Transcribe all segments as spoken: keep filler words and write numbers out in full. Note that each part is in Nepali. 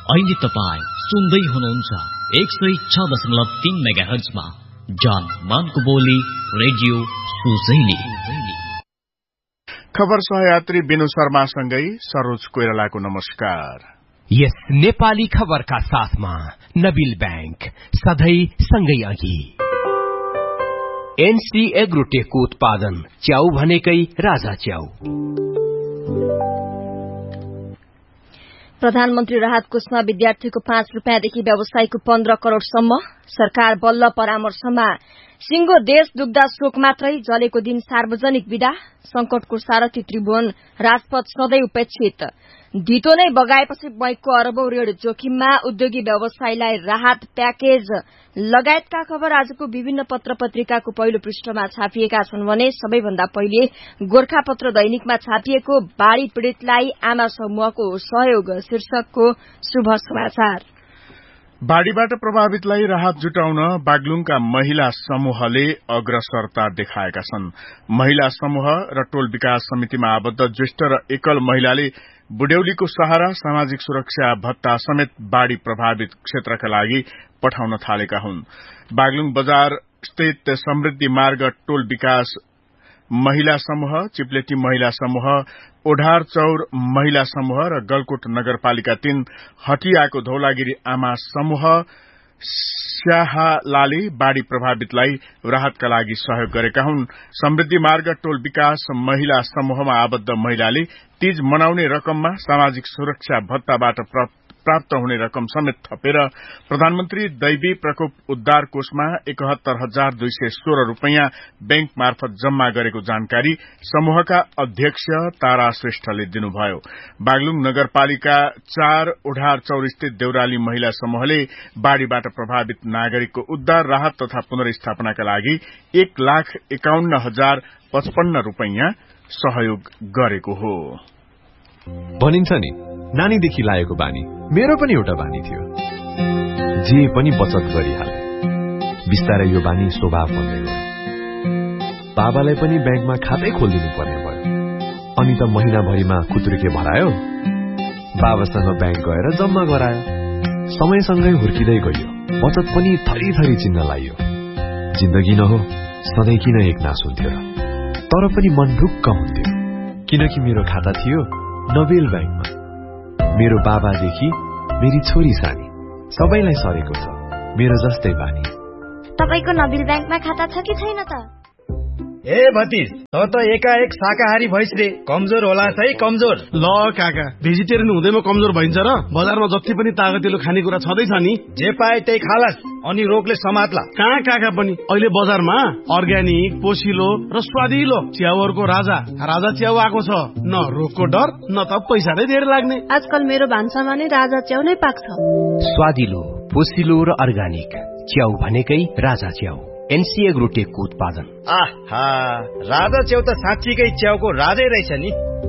अहिले तपाईँ सुन्दै हुनुहुन्छ एक सय छ दशमलव तीन मेगा हर्जमा जान मानको बोली रेडियो सुजैली। खबर सहयात्री बिनु शर्मासँगै सरोज कोइरालाको नमस्कार। यस नेपाली खबरका साथमा नबिल बैंक सधैँ सँगै अघि। एनसी एग्रोटेकको उत्पादन च्याउ भनेकै राजा च्याउ। प्रधानमन्त्री राहत कोषमा विद्यार्थीको पाँच रूपियाँदेखि व्यवसायको पन्ध्र करोड़सम्म। सरकार बल्ल परामर्शमा। सिंगो देश दुग्धा शोक मात्रै, जलेको दिन सार्वजनिक विदा। संकटको सारथी त्रिभुवन राजपथ सधैँ उपेक्षित। धितो नै बगाएपछि बैंकको अरबौं ऋण जोखिममा। उद्योगी व्यवसायलाई राहत प्याकेज लगायतका खबर आजको विभिन्न पत्र पत्रिकाको पहिलो पृष्ठमा छापिएका छन् भने सबैभन्दा पहिले गोरखापत्र दैनिकमा छापिएको बाढ़ी पीड़ितलाई आमा समूहको सहयोग शीर्षकको शुभ समाचार। बाढ़ीबाट प्रभावितलाई राहत जुटाउन बागलुङका महिला समूहले अग्रसरता देखाएका छन्। महिला समूह र टोल विकास समितिमा आबद्ध ज्येष्ठ र एकल महिलाले बुढ्यौलीको सहारा, सामाजिक सुरक्षा भत्ता समेत बाढ़ी प्रभावित क्षेत्रका लागि पठाउन थालेका हुन्। बागलुङ बजार स्थित समृद्धि मार्ग टोल विकास महिला समूह, चिप्लेटी महिला समूह, ओढार चौर महिला समूह र गलकोट नगरपालिका तीन हटियाको धौलागिरी आमा समूह स्याहालाले बाढ़ी प्रभावितलाई राहतका लागि सहयोग गरेका हुन्। समृद्धि मार्ग टोल विकास महिला समूहमा आबद्ध महिलाले तीज मनाउने रकममा सामाजिक सुरक्षा भत्ताबाट प्राप्त हुने रकम समेत थपेर प्रधानमन्त्री दैवी प्रकोप उद्धार कोषमा एकहत्तर हजार दुई सय सोह्र रूपियाँ बैंक मार्फत जम्मा गरेको जानकारी समूहका अध्यक्ष तारा श्रेष्ठले दिनुभयो। बागलुङ नगरपालिका चार ओढार चौर स्थित देउराली महिला समूहले बाढ़ीबाट प्रभावित नागरिकको उद्धार, राहत तथा पुनर्स्थापनाका लागि एक लाख एकाउन्न हजार पचपन्न रूपियाँ सहयोग गरेको हो। भनिन्छ नि, नानीदेखि लागेको बानी मेरो पनि एउटा बानी थियो। जे पनि बचत गरिहाले। बिस्तारै यो बानी स्वभाव बन्दै गयो। बाबालाई पनि ब्याङ्कमा खातै खोलिदिनु पर्ने भयो। अनि त महिनाभरिमा खुत्रुके भरायो। बाबासँग ब्याङ्क गएर जम्मा गरायो। समयसँगै हुर्किँदै गयो। बचत पनि थरी थरी चिन्न लागियो। जिन्दगी न हो, सधैँ किन एक नास हुन्थ्यो र? तर पनि मन ढुक्क हुन्थ्यो, किनकि मेरो खाता थियो नबेल ब्याङ्कमा। मेरो बाबादेखि मेरी छोरी सानी सबैलाई सरेको छ मेरो जस्तै बानी। तपाईको नबिल ब्याङ्कमा खाता छ कि छैन त? ए भतिज, त त एकाएक शाकाहारी भइस रे, कमजोर होला है कमजोर। ल काका, भेजिटेरियन हुँदैमा कमजोर भइन्छ र? बजारमा जति पनि तागतिलो खानेकुरा छँदैछ नि, जे पाए त्यही खालास, अनि रोगले समात्ला। कहाँ काका पनि अहिले बजारमा अर्ग्यानिक, पोसिलो र स्वादिलो च्याउहरूको राजा राजा च्याउ आएको छ। न रोगको डर, न त पैसा नै धेरै लाग्ने। आजकल मेरो भान्सामा नै राजा च्याउ नै पाक्छ। स्वादिलो, पोसिलो र अर्ग्यानिक च्याउ भनेकै राजा च्याउ। एनसी एग्रोटेकको उत्पादन। आहा, राजा च्याउ त साँच्चीकै च्याउको राजै रहेछ नि।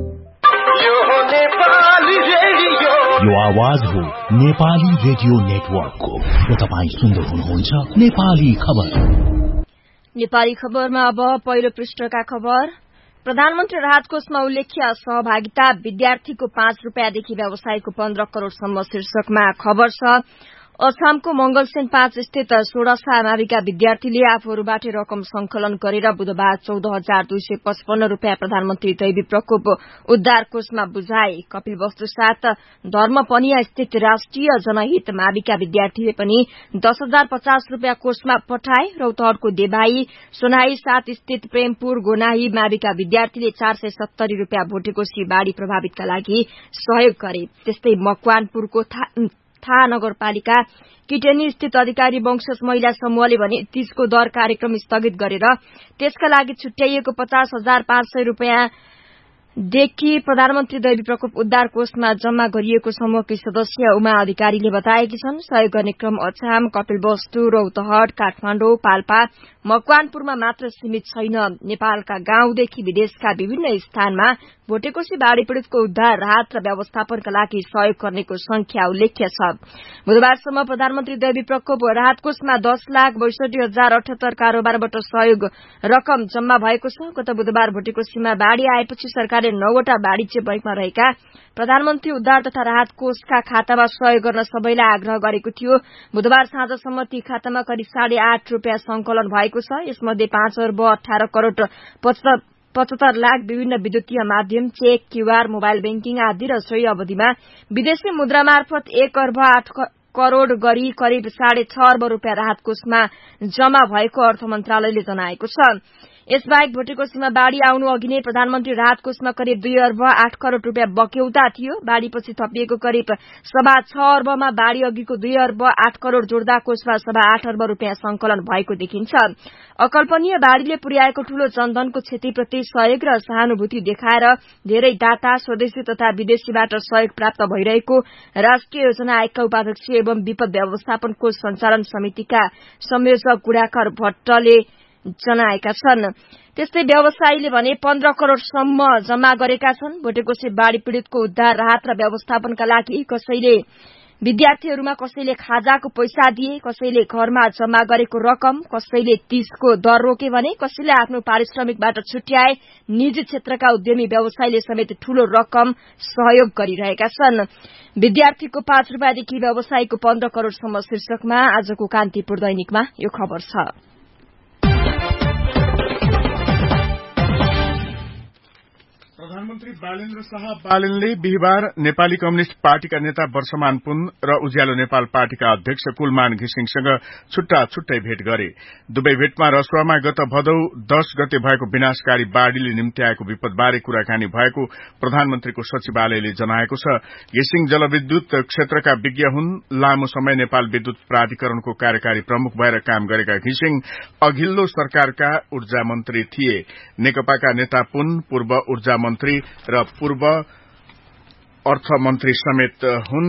यो आवाज हो नेपाली रेडियो नेटवर्कको र तपाईँ सुन्दै हुनुहुन्छ नेपाली खबर। नेपाली खबरमा अब पहिलो पृष्ठका खबर। प्रधानमन्त्री राहत कोषमा उल्लेख्य सहभागिता, विद्यार्थीको पाँच रूपियाँदेखि व्यवसायको पन्ध्र करोड़सम्म शीर्षकमा खबर छ। असमको मंगलसेन पाँच स्थित सोडसा माविका विद्यार्थीले आफूहरूबाट रकम संकलन गरेर बुधबार चौध हजार दुई सय पचपन्न रूपियाँ प्रधानमन्त्री दैवी प्रकोप उद्धार कोषमा बुझाए। कपिल वस्तु साथ धर्मपनिया स्थित राष्ट्रिय जनहित माविका विद्यार्थीले पनि दस हजार पचास रूपियाँ कोषमा पठाए। रौतहटको देवाई सोनाही सात स्थित प्रेमपुर गोनाही माविका विद्यार्थीले चार सय सत्तरी रूपियाँ भोटेकोशी बाढ़ी प्रभावितका लागि सहयोग गरे। त्यस्तै मकवानपुरको थाहा नगरपालिका किटेनी स्थित अधिकारी वंशज महिला समूहले भने तीजको दर कार्यक्रम स्थगित गरेर त्यसका लागि छुट्याइएको पचास हजार पाँच सय रूपियाँ देखि प्रधानमन्त्री दैवी प्रकोप उद्धार कोषमा जम्मा गरिएको समूहकी सदस्य उमा अधिकारीले बताएकी छन्। सहयोग गर्ने क्रम अछाम, कपिलवस्तु, रौतहट, काठमाडौँ, पाल्पा, मकवानपुरमा मात्र सीमित छैन। नेपालका गाउँदेखि विदेशका विभिन्न स्थानमा भोटेकोशी बाढ़ी पीड़ितको उद्धार राहत र व्यवस्थापनका लागि सहयोग गर्नेको संख्या उल्लेख्य छ। बुधबारसम्म प्रधानमन्त्री दैवी प्रकोप राहत कोषमा दस लाख बैसठी हजार अठहत्तर कारोबारबाट सहयोग रकम जम्मा भएको छ। गत बुधबार भोटेकोशीमा बाढ़ी आएपछि सरकारले नौवटा वाणिज्य बैंकमा रहेका प्रधानमन्त्री उद्धार तथा राहत कोषका खातामा सहयोग गर्न सबैलाई आग्रह गरेको थियो। बुधबार साँझसम्म ती खातामा करिब साढे आठ रूपियाँ संकलन भएको छ। यसमध्ये पाँच अर्ब अठार करोड़ पचहत्तर लाख विभिन्न विद्युतीय माध्यम, चेक, क्यूआर, मोबाइल बैंकिङ आदि र सही अवधिमा विदेशी मुद्रा मार्फत एक अर्ब आठ करोड़ गरी करिब साढे छ अर्ब रूपियाँ राहत कोषमा जम्मा भएको अर्थ मन्त्रालयले जनाएको छ। यसबाहेक भोटेकोशीमा बाढ़ी आउनु अघि नै प्रधानमन्त्री राहत कोषमा करिब दुई अर्ब आठ करोड़ रूपियाँ बक्यौता थियो। बाढ़ीपछि थपिएको करिब सभा छ अर्बमा बाढ़ी अघिको दुई अर्ब आठ करोड़ जोड्दा कोषमा सभा आठ अर्ब रूपियाँ संकलन भएको देखिन्छ। अकल्पनीय बाढ़ीले पुर्याएको ठूलो जनधनको क्षतिप्रति सहयोग र सहानुभूति देखाएर धेरै डाटा स्वदेशी तथा विदेशीबाट सहयोग प्राप्त भइरहेको राष्ट्रिय योजना आयोगका उपाध्यक्ष एवं विपद व्यवस्थापन कोष सञ्चालन समितिका संयोजक गुडाकर भट्टले जनाएका छन्। त्यस्तै व्यवसायीले भने पन्ध्र करोड़सम्म जम्मा गरेका छन्। भोटेकोशी बाढ़ी पीड़ितको उद्धार राहत र व्यवस्थापनका लागि कसैले विद्यार्थीहरूमा कसैले खाजाको पैसा दिए, कसैले घरमा जम्मा गरेको रकम, कसैले तीसको दर रोके भने कसैले आफ्नो पारिश्रमिकबाट छुट्याए। निजी क्षेत्रका उद्यमी व्यवसायीले समेत ठूलो रकम सहयोग गरिरहेका छन्। विद्यार्थीको पाँच रूपियाँदेखि व्यवसायीको पन्ध्र करोड़सम्म शीर्षकमा आजको कान्तिपुर दैनिकमा यो खबर छ। प्रधानमन्त्री बालेन्द्र शाह बालेनले बिहिबार नेपाली कम्युनिष्ट पार्टीका नेता वर्षमान पुन र उज्यालो नेपाल पार्टीका अध्यक्ष कुलमान घिसिङसँग छुट्टा छुट्टै भेट गरे। दुवै भेटमा रसुवामा गत भदौ दश गते भएको विनाशकारी बाढ़ीले निम्त्याएको विपदबारे कुराकानी भएको प्रधानमन्त्रीको सचिवालयले जनाएको छ। घिसिङ जलविद्युत क्षेत्रका विज्ञ हुन्। लामो समय नेपाल विद्युत प्राधिकरणको कार्यकारी प्रमुख भएर काम गरेका घिसिङ अघिल्लो सरकारका ऊर्जा मन्त्री थिए। नेकपाका नेता पुन पूर्व ऊर्जा मन्त्री र पूर्व अर्थमन्त्री समेत हुन्।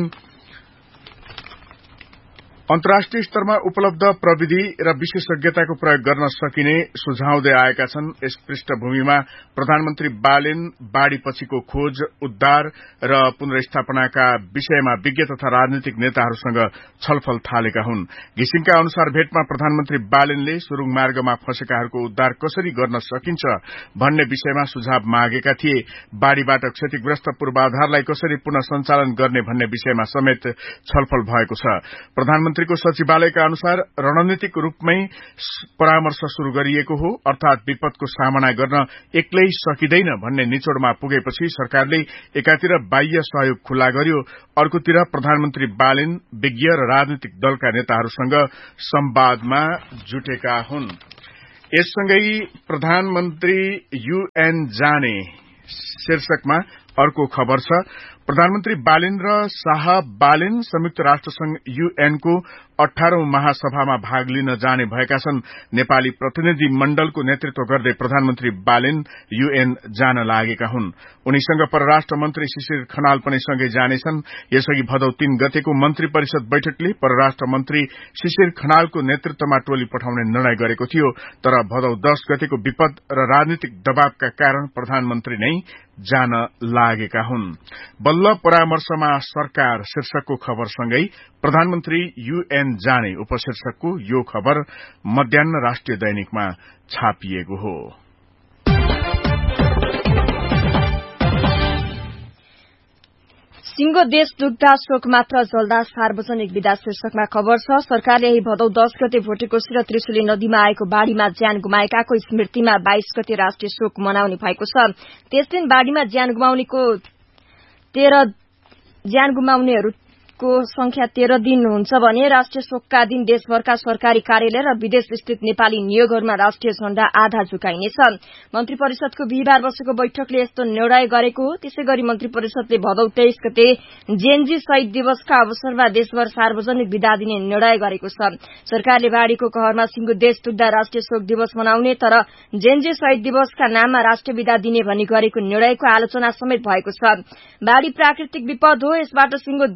अन्तर्राष्ट्रिय स्तरमा उपलब्ध प्रविधि र विशेषज्ञताको प्रयोग गर्न सकिने सुझाउँदै आएका छन्। यस पृष्ठभूमिमा प्रधानमन्त्री बालेन बाढ़ीपछिको खोज, उद्धार र पुनर्स्थापनाका विषयमा विज्ञ तथा राजनीतिक नेताहरूसँग छलफल थालेका हुन्। घिसिङका अनुसार भेटमा प्रधानमन्त्री बालेनले सुरुङ मार्गमा फँसेकाहरूको उद्धार कसरी गर्न सकिन्छ भन्ने विषयमा सुझाव मागेका थिए। बाढ़ीबाट क्षतिग्रस्त पूर्वाधारलाई कसरी पुनः सञ्चालन गर्ने भन्ने विषयमा समेत छलफल भएको छ। प्रधानमन्त्री मन्त्रीको सचिवालयका अनुसार रणनीतिक रूपमै परामर्श शुरू गरिएको हो, अर्थात विपदको सामना गर्न एक्लै सकिँदैन भन्ने निचोडमा पुगेपछि सरकारले एकातिर बाह्य सहयोग खुला गर्यो, अर्कोतिर प्रधानमन्त्री बालेन विज्ञ र राजनीतिक दलका नेताहरूसँग संवादमा जुटेका हुन्। यससँगै प्रधानमन्त्री यूएन जाने शीर्षकमा अर्को खबर छ। प्रधानमन्त्री बालेन र शाह बालेन संयुक्त राष्ट्र संघ यूएनको अठारौं महासभामा भाग लिन जाने भएका छन्। नेपाली प्रतिनिधि मण्डलको नेतृत्व गर्दै प्रधानमन्त्री बालेन यूएन जान लागेका हुन्। उनीसँग परराष्ट्र मन्त्री शिशिर खनाल पनि सँगै जानेछन्। यसअघि भदौ तीन गतेको मन्त्री परिषद बैठकले परराष्ट्र मन्त्री शिशिर खनालको नेतृत्वमा टोली पठाउने निर्णय गरेको थियो, तर भदौ दश गतेको विपद र राजनीतिक दबावका कारण प्रधानमन्त्री नै जान लागेका हुन्। बल्ल परामर्शमा सरकार शीर्षकको खबरसँगै प्रधानमन्त्री यूएन जाने उपशीर्षकको यो खबर मध्याह्न राष्ट्रिय दैनिकमा छापिएको हो। सिंगो देश डुब्दा शोक मात्र जल्दा सार्वजनिक विदा शीर्षकमा खबर छ। सरकारले यही भदौ दश गते भोटेकोशी र त्रिशुली नदीमा आएको बाढ़ीमा ज्यान गुमाएकाको स्मृतिमा बाइस गते राष्ट्रिय शोक मनाउने भएको छ। त्यस दिन बाढ़ीमा ज्यान गुमाउनेको तेह्र ज्यान गुमाउनेहरूको संख्या तेह्र दिन हुन्छ भने राष्ट्रिय शोकका दिन देशभरका सरकारी कार्यालय र विदेश स्थित नेपाली नियोगहरूमा राष्ट्रिय झण्डा आधा झुकाइनेछ। मन्त्री परिषदको बिहिबार बसेको बैठकले यस्तो निर्णय गरेको हो। त्यसै गरी मन्त्री परिषदले भदौ तेइस गते जेएनजी शहीद दिवसका अवसरमा देशभर सार्वजनिक विदा दिने निर्णय गरेको छ। सरकारले बाढ़ीको कहरमा सिंगो देश डुब्दा राष्ट्रिय शोक दिवस मनाउने तर जेएनजी शहीद दिवसका नाममा राष्ट्रिय विदा दिने भनी गरेको निर्णयको आलोचना समेत भएको छ। बाढ़ी प्राकृतिक विपद हो, यसबाट सिंगो देश दुखे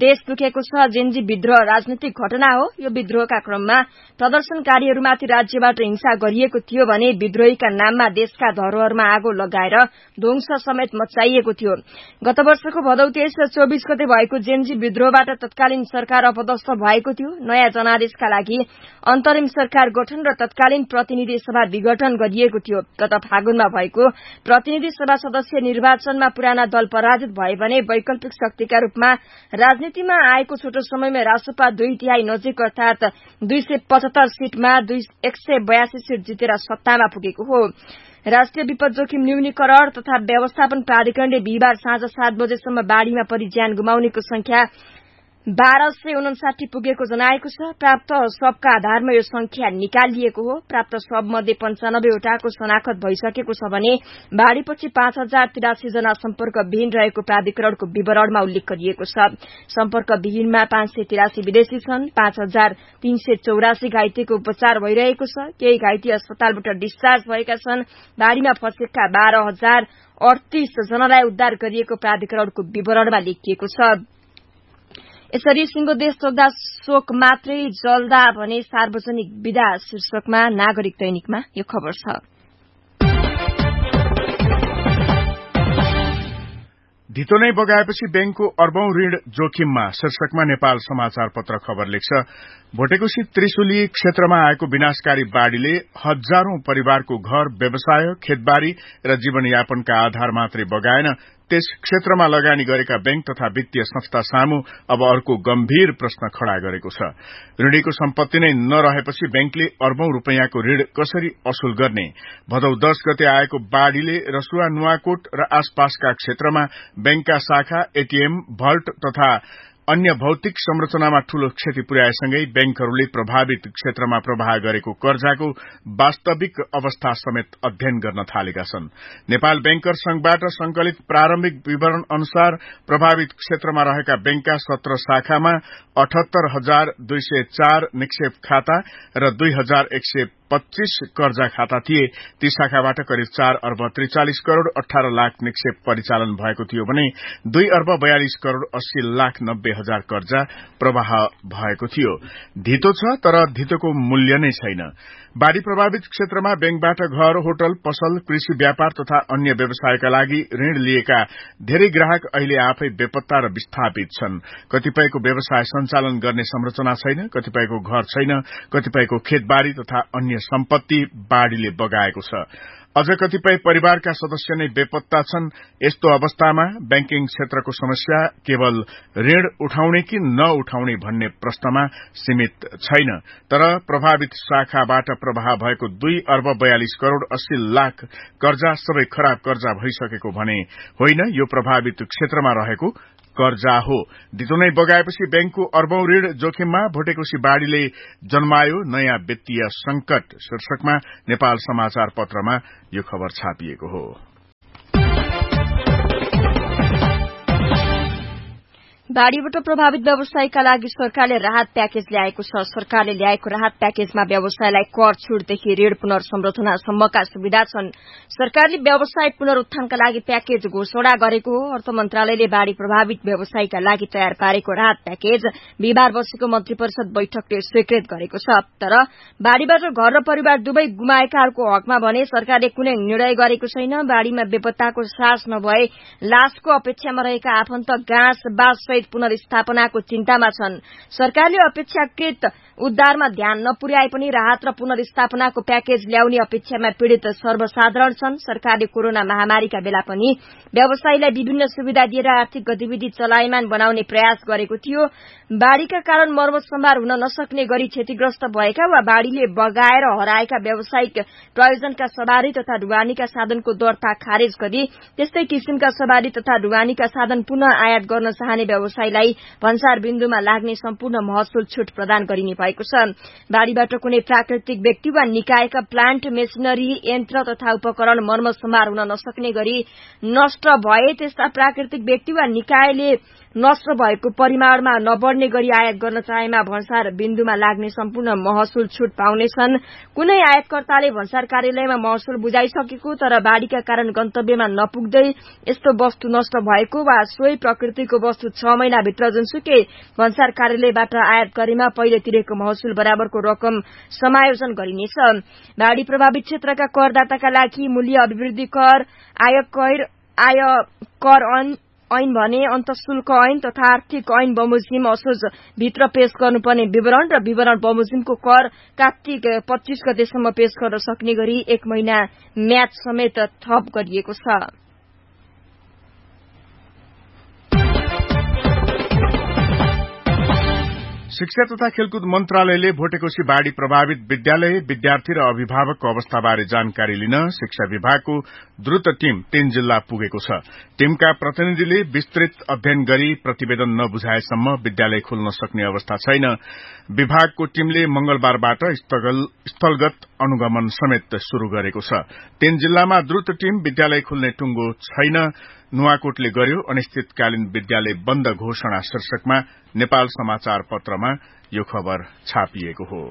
लेखेको छ। जेन्जी विद्रोह राजनीतिक घटना हो। यो विद्रोहका क्रममा प्रदर्शनकारीहरूमाथि राज्यबाट हिंसा गरिएको थियो भने विद्रोहीका नाममा देशका धरोहरमा आगो लगाएर ध्वंस समेत मचाइएको थियो। गत वर्षको भदौ तेइस र चौबिस गते भएको जेन्जी विद्रोहबाट तत्कालीन सरकार अपदस्थ भएको थियो। नयाँ जनादेशका लागि अन्तरिम सरकार गठन र तत्कालीन प्रतिनिधि सभा विघटन गरिएको थियो। गत फागुनमा भएको प्रतिनिधि सभा सदस्य निर्वाचनमा पुराना दल पराजित भए भने वैकल्पिक शक्तिका रूपमा राजनीतिमा आएको छोटो समयमा रासपा दुई तिहाई नजिक अर्थात दुई सय पचहत्तर सीटमा एक सय बयासी सीट जितेर सत्तामा पुगेको हो। राष्ट्रिय विपद जोखिम न्यूनीकरण तथा व्यवस्थापन प्राधिकरणले बिहिबार साँझ सात बजेसम्म बाढ़ीमा परि ज्यान गुमाउनेको संख्या बाह्र सय उनसाठी पुगेको जनाएको छ। प्राप्त शवका आधारमा यो संख्या निकालिएको हो। प्राप्त शव मध्ये पञ्चानब्बेवटाको शनाखत भइसकेको छ भने बाढ़ीपछि पाँच हजार तिरासी जना सम्पर्कविहीन रहेको प्राधिकरणको विवरणमा उल्लेख गरिएको छ। सम्पर्कविहीनमा पाँच सय तिरासी विदेशी छन्। पाँच हजार तीन सय चौरासी घाइतेको उपचार भइरहेको छ। केही घाइते अस्पतालबाट डिस्चार्ज भएका छन्। बाढ़ीमा फँसेका बाह्र हजार अडतीस जनालाई उद्धार गरिएको प्राधिकरणको विवरणमा लेखिएको छ। यसरी सिंगो देश चोक्दा शोक मात्रै जल्दा भने सार्वजनिक विदा शीर्षकमा नागरिक दैनिकमा यो खबर छ। धितो नै बगाएपछि बैंकको अर्बौं ऋण जोखिममा शीर्षकमा नेपाल समाचार पत्र खबर लेख्छ। भोटेकोशी त्रिशुली क्षेत्रमा आएको विनाशकारी बाढ़ीले हजारौं परिवारको घर, व्यवसाय, खेतबारी र जीवनयापनका आधार मात्रै बगाएन, त्यस क्षेत्रमा लगानी गरेका बैंक तथा वित्तीय संस्था सामु अब अर्को गम्भीर प्रश्न खड़ा गरेको छ। ऋणीको सम्पत्ति नै नरहेपछि बैंकले अर्बौं रूपैयाँको ऋण कसरी असुल गर्ने? भदौ दस गते आएको बाढ़ीले रसुवा, नुवाकोट र आसपासका क्षेत्रमा बैंकका शाखा, एटीएम, भल्ट तथा अन्य भौतिक संरचनामा ठूलो क्षति पुर्याएसँगै बैंकहरूले प्रभावित क्षेत्रमा प्रवाह गरेको कर्जाको वास्तविक अवस्था समेत अध्ययन गर्न थालेका छन्। नेपाल बैंकर संघबाट संकलित प्रारम्भिक विवरण अनुसार प्रभावित क्षेत्रमा रहेका बैंकका सत्र शाखामा अठहत्तर हजार दुई सय चार निक्षेप खाता र दुई हजार एक सय पच्चीस कर्जा खाता थिए। ती शाखाबाट करिब चार अर्ब त्रिचालिस करोड़ अठारह लाख निक्षेप परिचालन भएको थियो भने दुई अर्ब बयालिस करोड़ अस्सी लाख नब्बे हजार कर्जा प्रवाह भएको थियो। धितो छ तर धितोको मूल्य नै छैन। बाढ़ी प्रभावित क्षेत्रमा बैंकबाट घर, होटल, पसल, कृषि व्यापार तथा अन्य व्यवसायका लागि ऋण लिएका धेरै ग्राहक अहिले आफै बेपत्ता र विस्थापित छन्। कतिपयको व्यवसाय सञ्चालन गर्ने संरचना छैन, कतिपयको घर छैन, कतिपयको खेतबारी तथा अन्य सम्पत्ति बाढ़ीले बगाएको छ। अझ कतिपय परिवारका सदस्य नै बेपत्ता छन्। यस्तो अवस्थामा बैंकिङ क्षेत्रको समस्या केवल ऋण उठाउने कि नउठाउने भन्ने प्रश्नमा सीमित छैन, तर प्रभावित शाखाबाट प्रवाह भएको दुई अर्ब बयालिस करोड़ अस्सी लाख कर्जा सबै खराब कर्जा भइसकेको भने होइन, यो प्रभावित क्षेत्रमा रहेको कर्जा हो। धितो नै बगाएपछि बैंकको अर्बौं ऋण जोखिममा भोटेकोशी बाढ़ीले जन्मायो नयाँ वित्तीय संकट शीर्षकमा नेपाल समाचार पत्रमा यो खबर छापिएको हो। बाढ़ीबाट प्रभावित व्यवसायका लागि सरकारले राहत प्याकेज ल्याएको छ। सरकारले ल्याएको राहत प्याकेजमा व्यवसायलाई कर छुटदेखि ऋण पुनर्संरचनासम्मका सुविधा छन्। सरकारले व्यवसाय पुनरुत्थानका लागि प्याकेज घोषणा गरेको हो। अर्थ मन्त्रालयले बाढ़ी प्रभावित व्यवसायका लागि तयार पारेको राहत प्याकेज बिहिबार बसेको मन्त्री परिषद बैठकले स्वीकृत गरेको छ। तर बाढ़ीबाट घर र परिवार दुवै गुमाएकाहरूको हकमा भने सरकारले कुनै निर्णय गरेको छैन। बाढ़ीमा बेपत्ताको सास नभए लासको अपेक्षामा रहेका आफन्त गाँस बास पुनर्स्थापनाको चिन्तामा छन्। सरकारले अपेक्षाकृत उद्धारमा ध्यान नपुर्याए पनि राहत र पुनर्स्थापनाको प्याकेज ल्याउने अपेक्षामा पीड़ित सर्वसाधारण छन्। सरकारले कोरोना महामारीका बेला पनि व्यवसायीलाई विभिन्न सुविधा दिएर आर्थिक गतिविधि चलायमान बनाउने प्रयास गरेको थियो। बाढ़ीका कारण मर्मत सम्भार हुन नसक्ने गरी क्षतिग्रस्त भएका वा बाढ़ीले बगाएर हराएका व्यावसायिक प्रयोजनका सवारी तथा ढुवानीका साधनको दर्ता खारेज गरी त्यस्तै किसिमका सवारी तथा ढुवानीका साधन पुनः आयात गर्न चाहने व्यवसायीलाई भन्सार बिन्दुमा लाग्ने सम्पूर्ण महसुल छूट प्रदान गरिने भएको छ। बाढ़ीबाट कुनै प्राकृतिक व्यक्ति वा निकायका प्लान्ट, मेसिनरी, यन्त्र तथा उपकरण मर्मत सम्भार हुन नसक्ने गरी नष्ट भए त्यस्ता प्राकृतिक व्यक्ति वा निकायले नष्ट भएको परिमाणमा नबढ्ने गरी आयात गर्न चाहेमा भन्सार बिन्दुमा लाग्ने सम्पूर्ण महसुल छूट पाउनेछन्। कुनै आयातकर्ताले भन्सार कार्यालयमा महसुल बुझाइसकेको तर बाढ़ीका कारण गन्तव्यमा नपुग्दै यस्तो वस्तु नष्ट भएको वा सोही प्रकृतिको वस्तु छ महिनाभित्र जुनसुकै भन्सार कार्यालयबाट आयात गरेमा पहिले तिरेको महसुल बराबरको रकम समायोजन गरिनेछ। बाढ़ी प्रभावित क्षेत्रका करदाताका लागि मूल्य अभिवृद्धि कर, आयकर आय कर ऐन भने अन्तशुल्क ऐन तथा आर्थिक ऐन बमोजिम असोज भित्र पेश गर्नुपर्ने विवरण र विवरण बमोजिमको कर कार्तिक पच्चीस गतेसम्म पेश गर्न सक्ने गरी एक महिना म्याद समेत थप गरिएको छ। शिक्षा तथा खेलकुद मन्त्रालयले भोटेकोशी बाढ़ी प्रभावित विद्यालय, विद्यार्थी र अभिभावकको अवस्थाबारे जानकारी लिन शिक्षा विभागको द्रुत टीम तीन जिल्ला पुगेको छ। टीमका प्रतिनिधिले विस्तृत अध्ययन गरी प्रतिवेदन नबुझाएसम्म विद्यालय खुल्न सक्ने अवस्था छैन। विभागको टीमले मंगलबारबाट स्थलगत अनुगमन समेत शुरू गरेको छ। तीन जिल्लामा द्रुत टीम विद्यालय खुल्ने टुंगो छैन। नुवाकोटले गर्यो अनिश्चितकालीन विद्यालय बन्द घोषणा शीर्षकमा नेपाल समाचार पत्रमा यो खबर छापिएको हो।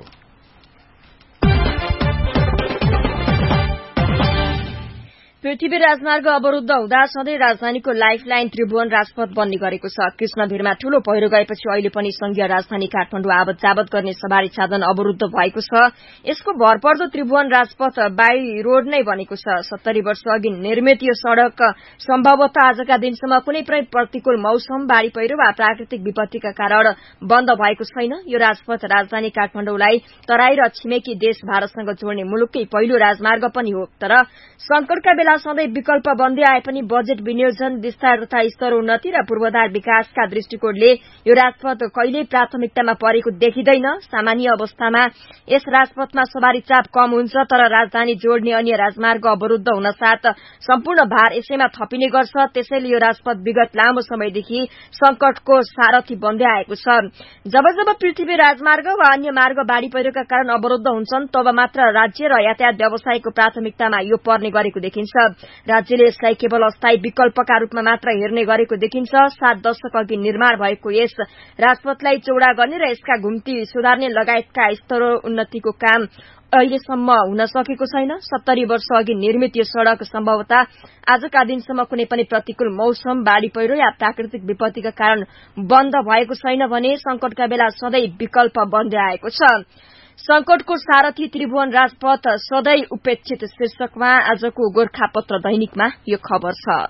पृथ्वी राजमार्ग अवरूद्ध हुँदा सधैँ राजधानीको लाइफलाइन त्रिभुवन राजपथ बन्ने गरेको छ। कृष्णभिरमा ठूलो पहिरो गएपछि अहिले पनि संघीय राजधानी काठमाडौँ आवत जावत गर्ने सवारी साधन अवरूद्ध भएको छ। यसको भरपर्दो त्रिभुवन राजपथ बाई रोड नै बनेको छ। सत्तरी वर्ष अघि निर्मित यो सड़क सम्भवतः आजका दिनसम्म कुनै पनि प्रतिकूल मौसम, बाढ़ी पहिरो वा प्राकृतिक विपत्तिका कारण बन्द भएको छैन। यो राजपथ राजधानी काठमाडौँलाई तराई र छिमेकी देश भारतसँग जोड्ने मुलुककै पहिलो राजमार्ग पनि हो। तर संकटका बेला सधैँ विकल्प बन्दै आए पनि बजेट विनियोजन, विस्तार तथा स्तरोन्नति र पूर्वाधार विकासका दृष्टिकोणले यो राजपथ कहिल्यै प्राथमिकतामा परेको देखिँदैन। सामान्य अवस्थामा यस राजपथमा सवारी चाप कम हुन्छ तर राजधानी जोड्ने अन्य राजमार्ग अवरूद्ध हुनसाथ सम्पूर्ण भार यसैमा थपिने गर्छ। त्यसैले यो राजपथ विगत लामो समयदेखि संकटको सारथी बन्दै आएको छ। जब जब पृथ्वी राजमार्ग वा अन्य मार्ग बाढ़ी पहिरोका कारण अवरूद्ध हुन्छन् तब मात्र राज्य र यातायात व्यवसायको प्राथमिकतामा यो पर्ने गरेको देखिन्छ। राज्यले यसलाई केवल अस्थायी विकल्पका रूपमा मात्र हेर्ने गरेको देखिन्छ। सात दशक अघि निर्माण भएको यस राजपथलाई चौड़ा गर्ने र यसका घुम्ती सुधार्ने लगायतका स्तरोन्नतिको काम अहिलेसम्म हुन सकेको छैन। सत्तरी वर्ष अघि निर्मित यो सड़क सम्भवतः आजका दिनसम्म कुनै पनि प्रतिकूल मौसम, बाढ़ी पहिरो या प्राकृतिक विपत्तिका कारण बन्द भएको छैन भने संकटका बेला सधैँ विकल्प बन्दै आएको छ। संकटको सारथी त्रिभुवन राजपथ सधैँ उपेक्षित शीर्षकमा आजको गोर्खापत्र दैनिकमा यो खबर छ।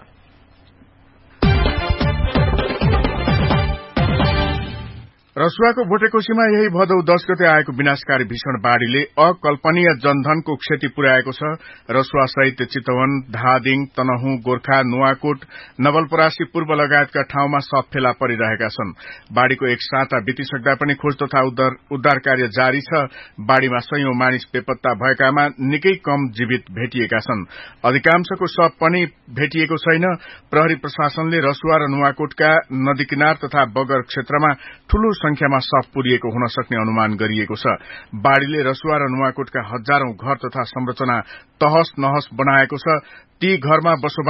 रसुवाको भोटेकोशीमा यही भदौ दश गते आएको विनाशकारी भीषण बाढ़ीले अकल्पनीय जनधनको क्षति पुर्याएको छ। रसुवा सहित चितवन, धादिङ, तनहुँ, गोर्खा, नुवाकोट, नवलपरासी पूर्व लगायतका ठाउँमा सब फेला परिरहेका छन्। बाढ़ीको एक साता बितिसक्दा पनि खोज तथा उद्धार कार्य जारी छ। बाढ़ीमा सयौं मानिस बेपत्ता भएकामा निकै कम जीवित भेटिएका छन्। अधिकांशको शव पनि भेटिएको छैन। प्रहरी प्रशासनले रसुवा र नुवाकोटका नदी किनार तथा बगर क्षेत्रमा ठूलो संख्यामा शव पुरिएको हुन सक्ने अनुमान गरिएको छ। बाढ़ीले रसुवा र नुवाकोटका हजारौं घर तथा संरचना तहस नहस बनाएको छ। ती घरमा बसोबास